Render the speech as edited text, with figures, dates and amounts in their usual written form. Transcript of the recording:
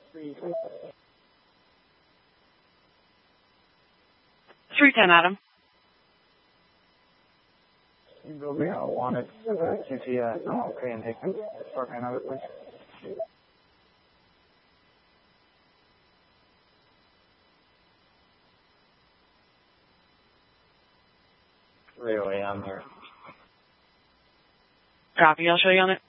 310, Adam. Yeah, wanted QTS. Oh, okay, and take start man of it, please. Really, I'm here. Copy, I'll show you on it.